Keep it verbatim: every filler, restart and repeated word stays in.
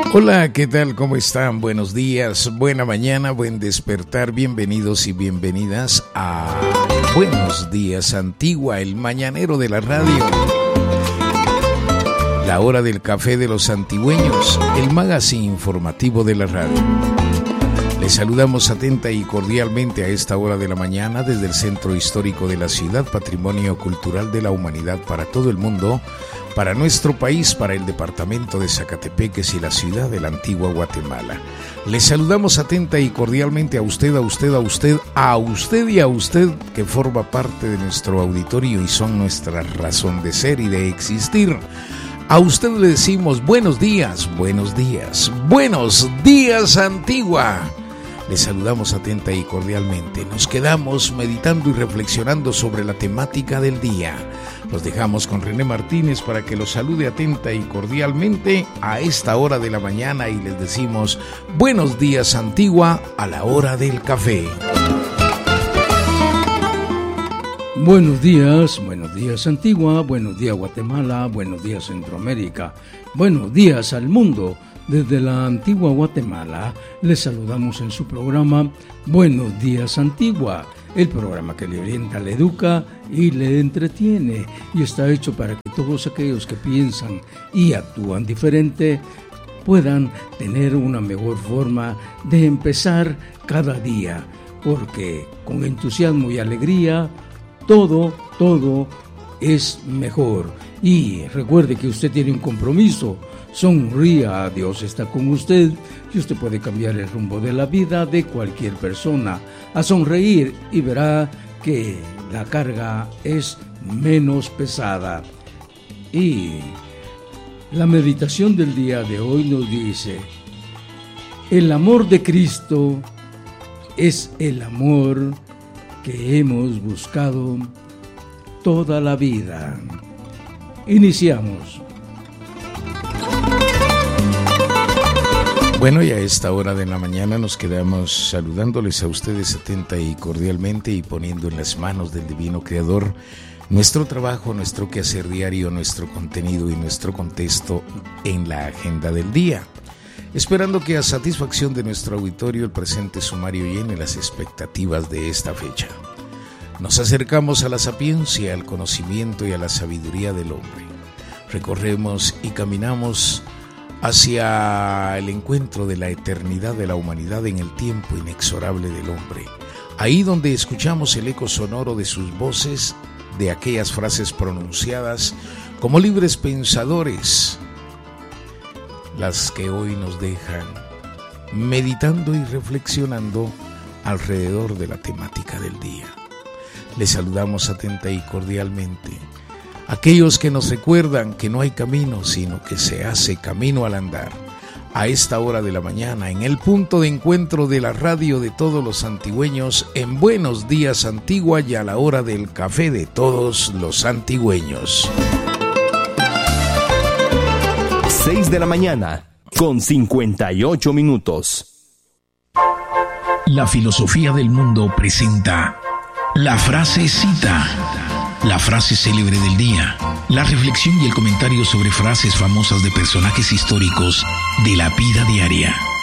Hola, ¿qué tal? ¿Cómo están? Buenos días, buena mañana, buen despertar. Bienvenidos y bienvenidas a Buenos Días Antigua, el mañanero de la radio. La hora del café de los antigüeños, el magazine informativo de la radio. Les saludamos atenta y cordialmente a esta hora de la mañana desde el centro histórico de la ciudad, patrimonio cultural de la humanidad para todo el mundo, para nuestro país, para el departamento de Zacatepeques y la ciudad de la antigua Guatemala. Les saludamos atenta y cordialmente a usted, a usted, a usted, a usted y a usted que forma parte de nuestro auditorio y son nuestra razón de ser y de existir. A usted le decimos buenos días, buenos días, buenos días Antigua. Les saludamos atenta y cordialmente. Nos quedamos meditando y reflexionando sobre la temática del día. Los dejamos con René Martínez para que los salude atenta y cordialmente a esta hora de la mañana y les decimos buenos días Antigua a la hora del café. Buenos días, buenos días Antigua, buenos días Guatemala, buenos días Centroamérica, buenos días al mundo. Desde la antigua Guatemala les saludamos en su programa Buenos Días Antigua, el programa que le orienta, le educa y le entretiene y está hecho para que todos aquellos que piensan y actúan diferente puedan tener una mejor forma de empezar cada día, porque con entusiasmo y alegría todo, todo es mejor. Y recuerde que usted tiene un compromiso. Sonría, Dios está con usted y usted puede cambiar el rumbo de la vida de cualquier persona. A sonreír y verá que la carga es menos pesada. Y la meditación del día de hoy nos dice: el amor de Cristo es el amor que hemos buscado toda la vida. Iniciamos. Bueno, y a esta hora de la mañana nos quedamos saludándoles a ustedes atenta y cordialmente y poniendo en las manos del Divino Creador nuestro trabajo, nuestro quehacer diario, nuestro contenido y nuestro contexto en la agenda del día. Esperando que a satisfacción de nuestro auditorio el presente sumario llene las expectativas de esta fecha. Nos acercamos a la sapiencia, al conocimiento y a la sabiduría del hombre. Recorremos y caminamos hacia el encuentro de la eternidad de la humanidad en el tiempo inexorable del hombre. Ahí donde escuchamos el eco sonoro de sus voces, de aquellas frases pronunciadas como libres pensadores, las que hoy nos dejan meditando y reflexionando alrededor de la temática del día. Les saludamos atenta y cordialmente. Aquellos que nos recuerdan que no hay camino, sino que se hace camino al andar. A esta hora de la mañana, en el punto de encuentro de la radio de todos los antigüeños, en Buenos Días Antigua y a la hora del café de todos los antigüeños. seis de la mañana, con cincuenta y ocho minutos. La filosofía del mundo presenta la frasecita. La frase célebre del día, la reflexión y el comentario sobre frases famosas de personajes históricos de la vida diaria.